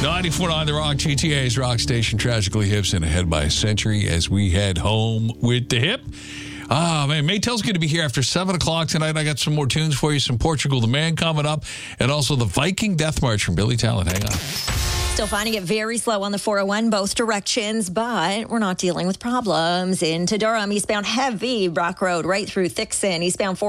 94.9 The Rock, GTA's Rock Station, Tragically Hip's and ahead by a century as we head home with the hip. Ah, man, Maytel's going to be here after 7 o'clock tonight. I got some more tunes for you, some Portugal the Man coming up, and also the Viking Death March from Billy Talent. Hang on. Still finding it very slow on the 401, both directions, but we're not dealing with problems. Into Durham, eastbound heavy, Brock Road, right through Thixon, eastbound 4.